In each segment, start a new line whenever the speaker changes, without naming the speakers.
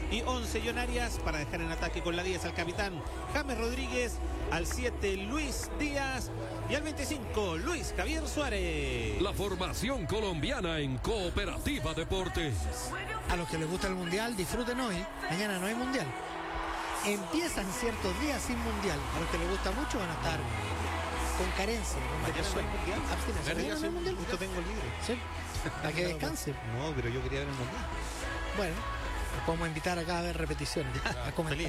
y 11 John Arias, para dejar en ataque con la 10 al capitán James Rodríguez, al 7 Luis Díaz y al 25 Luis Javier Suárez.
La formación colombiana en Cooperativa Deportes.
A los que les gusta el mundial, disfruten hoy. Mañana no hay mundial. Empiezan ciertos días sin mundial. A los que les gusta mucho van a estar con carencia.
Mañana no hay mundial.
Abstinencia. Mañana no hay mundial.
Justo tengo libre.
Sí. Para que descanse.
No, pero yo quería ver el mundial.
Bueno, los podemos invitar acá a ver repeticiones. A comentar.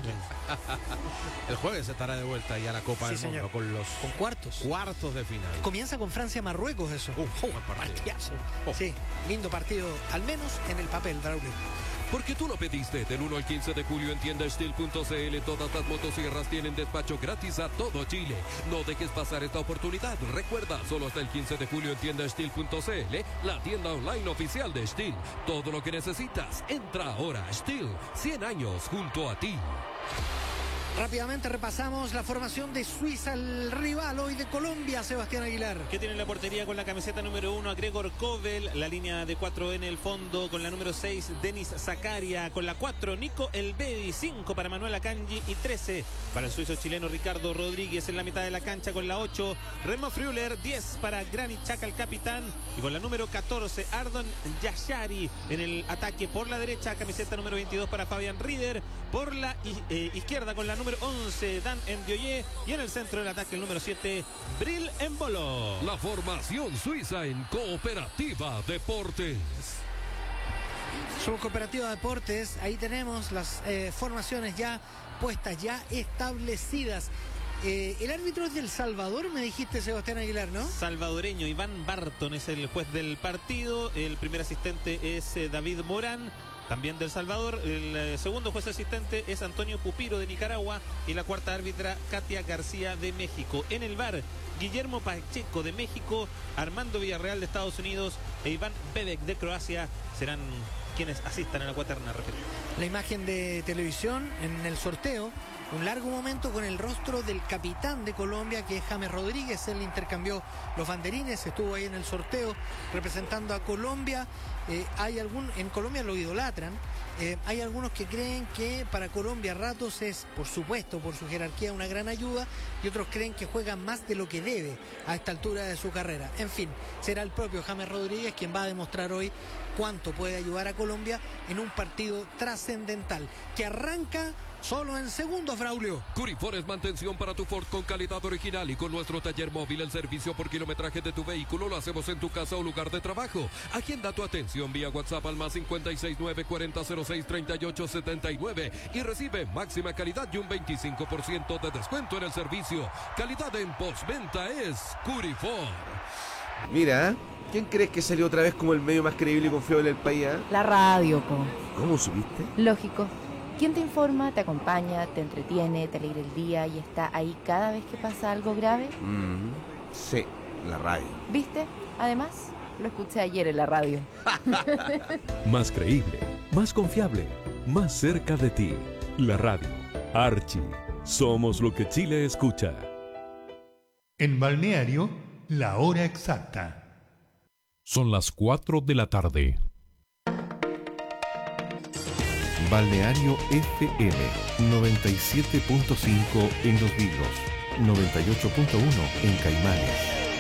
El jueves estará de vuelta ya la Copa del Mundo con los cuartos de final.
Comienza con Francia-Marruecos eso.
Buen partido.
Partidazo. Sí, lindo partido, al menos en el papel, Braulio.
Porque tú lo pediste. Del 1 al 15 de julio en tiendaSteel.cl todas las motosierras tienen despacho gratis a todo Chile. No dejes pasar esta oportunidad. Recuerda, solo hasta el 15 de julio en tiendaSteel.cl, la tienda online oficial de Steel. Todo lo que necesitas, entra ahora. Steel, 100 años junto a ti.
Rápidamente repasamos la formación de Suiza, el rival hoy de Colombia, Sebastián Aguilar.
Que tiene la portería con la camiseta número 1 a Gregor Kobel, la línea de 4 en el fondo con la número 6 Denis Zakaria, con la 4 Nico Elvedi, 5 para Manuel Akanji y 13 para el suizo chileno Ricardo Rodríguez en la mitad de la cancha con la 8 Remo Freuler, 10 para Granit Xhaka el capitán y con la número 14 Ardon Yashari en el ataque por la derecha, camiseta número 22 para Fabián Rieder, por la izquierda con la número 11 Dan Ndioye y en el centro del ataque el número 7 Bril Embolo.
La formación suiza en Cooperativa Deportes.
Somos Cooperativa Deportes, ahí tenemos las formaciones ya puestas, ya establecidas. El árbitro es del Salvador, me dijiste, Sebastián Aguilar, ¿no?
Salvadoreño, Iván Barton es el juez del partido, el primer asistente es David Morán, también del Salvador, el segundo juez asistente es Antonio Pupiro de Nicaragua y la cuarta árbitra Katia García de México. En el VAR, Guillermo Pacheco de México, Armando Villarreal de Estados Unidos e Iván Bebek de Croacia serán quienes asistan a la cuaterna.
La imagen de televisión en el sorteo, un largo momento con el rostro del capitán de Colombia, que es James Rodríguez. Él intercambió los banderines, estuvo ahí en el sorteo representando a Colombia. En Colombia lo idolatran. Hay algunos que creen que para Colombia a ratos es, por supuesto, por su jerarquía, una gran ayuda, y otros creen que juega más de lo que debe a esta altura de su carrera. En fin, será el propio James Rodríguez quien va a demostrar hoy cuánto puede ayudar a Colombia en un partido trascendental que arranca solo en segundos, Braulio.
Curifor es mantención para tu Ford con calidad original, y con nuestro taller móvil el servicio por kilometraje de tu vehículo lo hacemos en tu casa o lugar de trabajo. Agenda tu atención vía WhatsApp al más 569-4006-3879 y recibe máxima calidad y un 25% de descuento en el servicio. Calidad en postventa es Curifor.
Mira, ¿quién crees que salió otra vez como el medio más creíble y confiable del país?
La radio, po.
¿Cómo supiste?
Lógico. ¿Quién te informa, te acompaña, te entretiene, te alegra el día y está ahí cada vez que pasa algo grave?
Sí, la radio.
¿Viste? Además, lo escuché ayer en la radio.
Más creíble, más confiable, más cerca de ti. La radio. Archie. Somos lo que Chile escucha.
En Balneario, la hora exacta.
Son las 4 de la tarde.
Balneario FM 97.5 en Los Vilos, 98.1 en Caimanes.